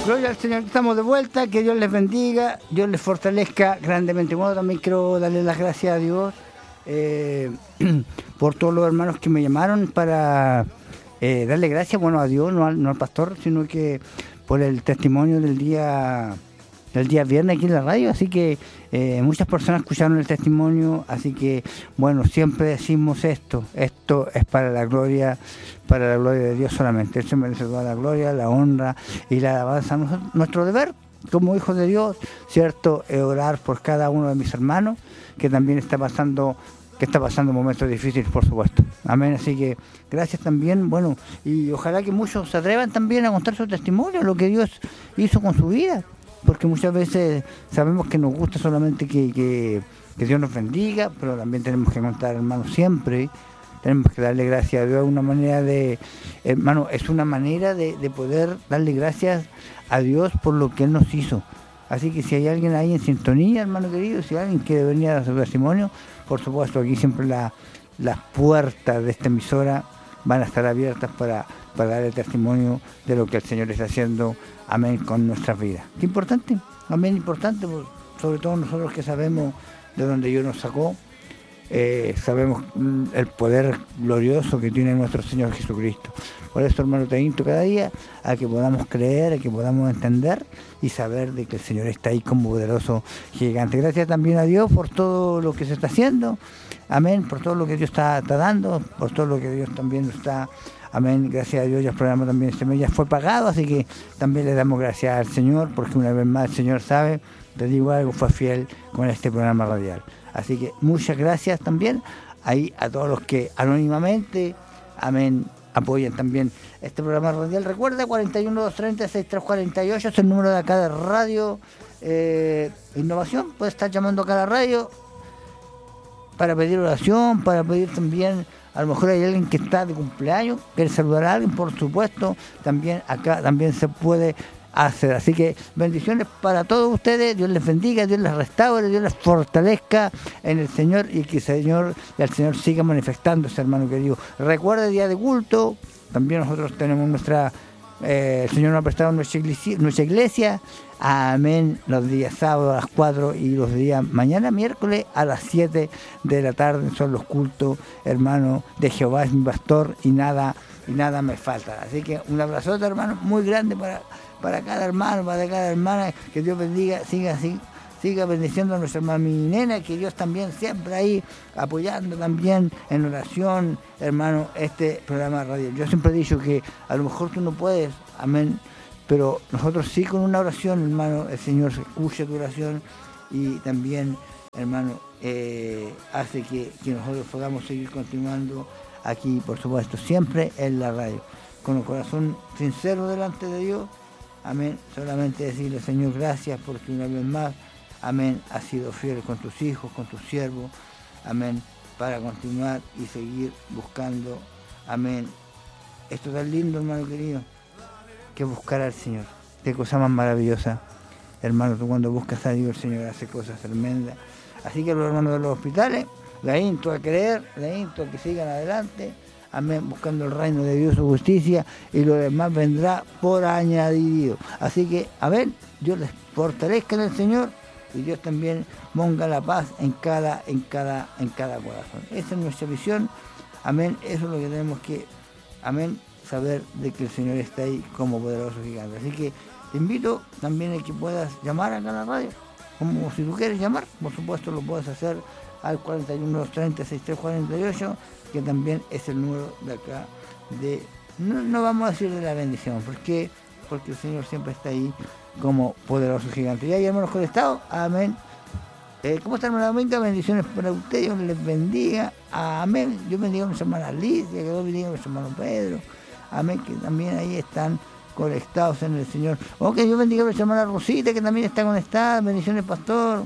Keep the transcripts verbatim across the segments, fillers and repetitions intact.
Gloria al Señor, estamos de vuelta, que Dios les bendiga, Dios les fortalezca grandemente. Bueno, también quiero darle las gracias a Dios eh, por todos los hermanos que me llamaron para eh, darle gracias, bueno, a Dios, no al, no al pastor, sino que por el testimonio del día del día viernes aquí en la radio, así que eh, muchas personas escucharon el testimonio, así que bueno, siempre decimos esto, esto es para la gloria, para la gloria de Dios solamente. Él se merece toda la gloria, la honra y la alabanza. Nuestro deber como hijos de Dios, cierto, es orar por cada uno de mis hermanos que también está pasando que está pasando momentos difíciles, por supuesto. Amén. Así que gracias también, bueno, y ojalá que muchos se atrevan también a contar su testimonio, lo que Dios hizo con su vida, porque muchas veces sabemos que nos gusta solamente que, que, que Dios nos bendiga, pero también tenemos que contar, hermanos, siempre tenemos que darle gracias a Dios. Una manera de, hermano, es una manera de, de poder darle gracias a Dios por lo que Él nos hizo. Así que si hay alguien ahí en sintonía, hermano querido, si hay alguien quiere venir a dar su testimonio, por supuesto, aquí siempre la, las puertas de esta emisora van a estar abiertas para, para dar el testimonio de lo que el Señor está haciendo, amén, con nuestras vidas. Qué importante, amén, importante, sobre todo nosotros que sabemos de dónde Dios nos sacó, eh, sabemos el poder glorioso que tiene nuestro Señor Jesucristo. Por eso, hermano, te invito cada día a que podamos creer, a que podamos entender y saber de que el Señor está ahí como poderoso gigante. Gracias también a Dios por todo lo que se está haciendo, amén, por todo lo que Dios está, está dando, por todo lo que Dios también está, amén. Gracias a Dios, ya el programa también este mes ya fue pagado, así que también le damos gracias al Señor, porque una vez más el Señor sabe, te digo algo, fue fiel con este programa radial. Así que muchas gracias también ahí a todos los que anónimamente, amén, apoyan también este programa radial. Recuerda, cuarenta y uno, doscientos treinta, sesenta y tres cuarenta y ocho es el número de acá de Radio eh, Innovación. Puedes estar llamando acá a la radio para pedir oración, para pedir también, a lo mejor hay alguien que está de cumpleaños, quiere saludar a alguien, por supuesto, también acá también se puede hacer. Así que bendiciones para todos ustedes, Dios les bendiga, Dios les restaure, Dios les fortalezca en el Señor y que el Señor y el Señor siga manifestándose, hermano querido. Recuerda, día de culto, también nosotros tenemos nuestra, eh, el Señor nos ha prestado nuestra iglesia, nuestra iglesia, amén, los días sábados a las cuatro y los días mañana miércoles a las siete de la tarde son los cultos, hermano, de Jehová es mi pastor y nada, y nada me falta. Así que un abrazote, hermano, muy grande para para cada hermano, para cada hermana, que Dios bendiga, siga así, siga bendiciendo a nuestra hermana mi nena, que Dios también siempre ahí apoyando también en oración, hermano, este programa radial. Yo siempre he dicho que a lo mejor tú no puedes, amén, pero nosotros sí con una oración, hermano, el Señor escucha tu oración y también, hermano, eh, hace que, que nosotros podamos seguir continuando aquí, por supuesto, siempre en la radio, con el corazón sincero delante de Dios. Amén, solamente decirle, Señor, gracias porque una vez más, amén, has sido fiel con tus hijos, con tus siervos, amén, para continuar y seguir buscando, amén. Esto es tan lindo, hermano querido, que buscar al Señor. Qué cosa más maravillosa, hermano, tú cuando buscas a Dios, el Señor hace cosas tremendas. Así que los hermanos de los hospitales, la insto a creer, la insto a que sigan adelante, amén, buscando el reino de Dios, su justicia, y lo demás vendrá por añadido. Así que, amén, Dios les fortalezca en el Señor y Dios también ponga la paz en cada, en cada, en cada corazón. Esa es nuestra visión, amén, eso es lo que tenemos que, amén, saber de que el Señor está ahí como poderoso gigante. Así que te invito también a que puedas llamar acá a la radio, como si tú quieres llamar, por supuesto lo puedes hacer al cuarenta y uno, doscientos treinta, sesenta y tres cuarenta y ocho, que también es el número de acá de, no, no vamos a decir de la bendición, porque porque el Señor siempre está ahí como poderoso gigante. Y ahí, hermanos conectados, amén. Eh, ¿Cómo está, hermana Dominga? Bendiciones para ustedes, Dios les bendiga, amén. Yo bendiga a nuestra hermana Alicia, que Dios bendiga a nuestro hermano Pedro, amén, que también ahí están conectados en el Señor. O que Dios bendiga a nuestra hermana Rosita, que también está conectada, bendiciones, pastor.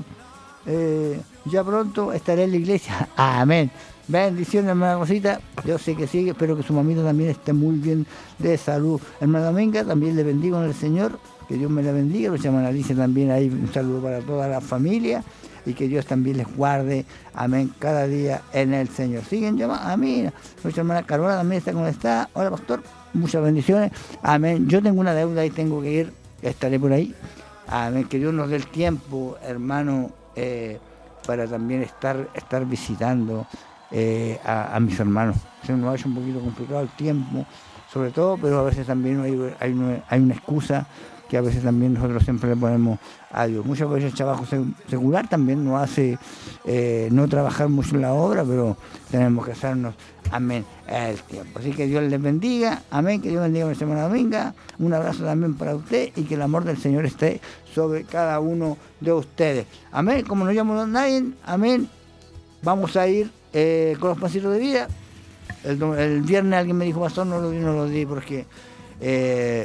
Eh, ya pronto estaré en la iglesia, amén. Bendiciones, hermana Rosita, yo sé que sigue, espero que su mamita también esté muy bien de salud. Hermana Dominga, también le bendigo en el Señor, que Dios me la bendiga. Nuestra hermana Alicia también ahí, un saludo para toda la familia y que Dios también les guarde, amén, cada día en el Señor. Siguen llamando, amén. Nuestra hermana Carola también está conectada. Hola, pastor, muchas bendiciones, amén. Yo tengo una deuda y tengo que ir estaré por ahí. Amén, que Dios nos dé el tiempo, hermano, eh, para también estar, estar visitando eh, a, a mis hermanos. Se nos ha hecho un poquito complicado el tiempo, sobre todo, pero a veces también hay, hay, una, hay una excusa que a veces también nosotros siempre le ponemos a Dios. Muchas veces el trabajo secular también nos hace eh, no trabajar mucho en la obra, pero tenemos que hacernos, amén, el tiempo. Así que Dios les bendiga, amén, que Dios bendiga a nuestra hermana Dominga, un abrazo también para usted y que el amor del Señor esté sobre cada uno de ustedes. Amén, como no llamo a nadie, amén, vamos a ir eh, con los pancitos de vida. El, el viernes alguien me dijo, pastor, no lo di, no lo di porque... Eh,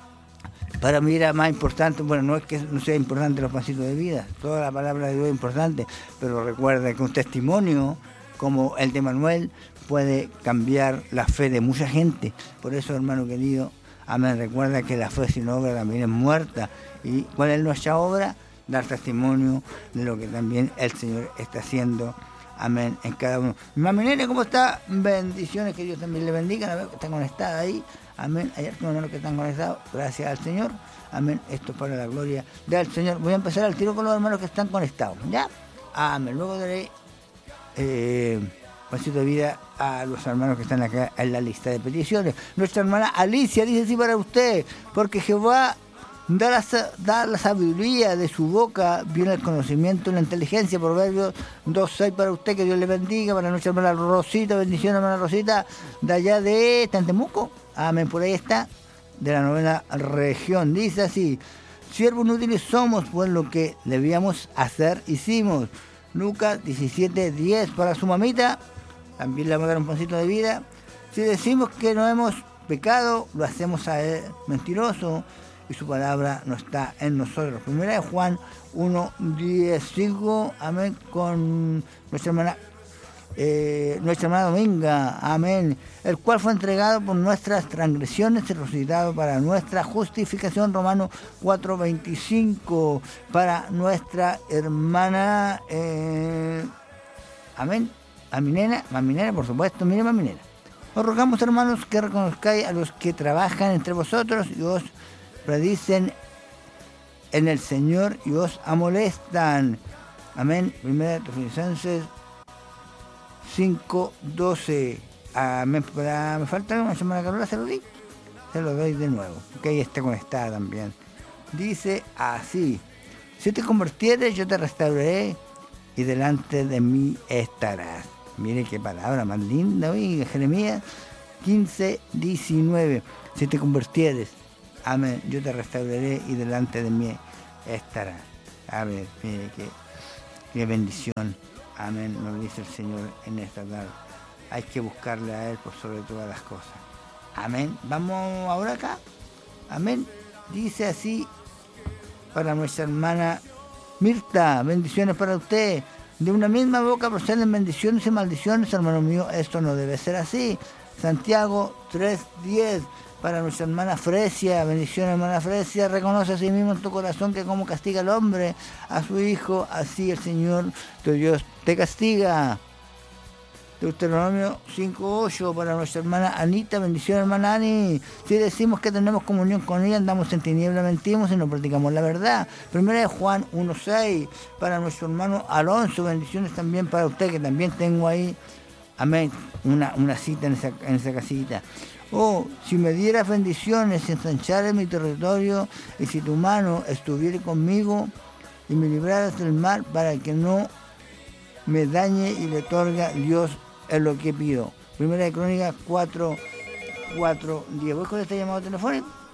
para mí era más importante, bueno, no es que no sea importante los pancitos de vida, toda la palabra de Dios es importante, pero recuerda que un testimonio como el de Manuel puede cambiar la fe de mucha gente. Por eso, hermano querido, amén, recuerda que la fe sin obra también es muerta. ¿Y cuál es nuestra obra? Dar testimonio de lo que también el Señor está haciendo, amén, en cada uno. Mi mamá Nene, ¿cómo está? Bendiciones, que Dios también le bendiga, la veo que está conectada ahí. Amén. Hay algunos hermanos que están conectados. Gracias al Señor. Amén. Esto es para la gloria del Señor. Voy a empezar al tiro con los hermanos que están conectados. ¿Ya? Amén. Luego daré eh, pasito de vida a los hermanos que están acá en la lista de peticiones. Nuestra hermana Alicia dice así para usted. Porque Jehová da la, da la sabiduría de su boca, viene el conocimiento y la inteligencia. Proverbios dos seis para usted, que Dios le bendiga. Para nuestra hermana Rosita, bendición hermana Rosita, de allá de Tantemuco. Amén, por ahí está, de la novena región. Dice así: siervos inútiles somos, pues lo que debíamos hacer hicimos. Lucas diecisiete diez para su mamita, también le vamos a dar un pancito de vida. Si decimos que no hemos pecado, lo hacemos a él mentiroso y su palabra no está en nosotros. Primera de Juan uno diez cinco, amén, con nuestra hermana Eh, nuestra hermana Dominga, amén, el cual fue entregado por nuestras transgresiones y resucitado para nuestra justificación. Romanos cuatro veinticinco para nuestra hermana, eh, amén, Maminena, Maminena, por supuesto, mire Maminena. Os rogamos, hermanos, que reconozcáis a los que trabajan entre vosotros y os predicen en el Señor y os amonestan. Amén. Primera de Tesalonicenses cinco doce. Amén. Me falta una semana, Carola, se lo di. Se lo doy de nuevo, porque ahí está conectada también. Dice así: si te convirtieres, yo te restauraré y delante de mí estarás. Mire qué palabra más linda, oiga, Jeremías quince diecinueve. Si te convirtieres, amén, yo te restauraré y delante de mí estarás. A ver, mire qué, qué bendición. Amén, nos dice el Señor en esta tarde. Hay que buscarle a Él por sobre todas las cosas. Amén. Vamos ahora acá. Amén. Dice así para nuestra hermana Mirta: bendiciones para usted. De una misma boca proceden bendiciones y maldiciones, hermano mío. Esto no debe ser así. Santiago tres diez para nuestra hermana Fresia: bendiciones, hermana Fresia. Reconoce a sí mismo en tu corazón que como castiga al hombre a su hijo, así el Señor tu Dios te castiga. Deuteronomio cinco ocho para nuestra hermana Anita: bendición, hermana Ani. Si decimos que tenemos comunión con ella, andamos en tiniebla, mentimos y no practicamos la verdad. Primera de Juan uno seis para nuestro hermano Alonso: bendiciones también para usted, que también tengo ahí, amén, una, una cita en esa, en esa casita. Oh, si me dieras bendiciones y ensancharas mi territorio, y si tu mano estuviera conmigo y me libraras del mal, para que no me dañe y le otorga Dios es lo que pido. Primera de Crónicas cuatro, cuatro, diez. ¿Voy con este llamado telefónico?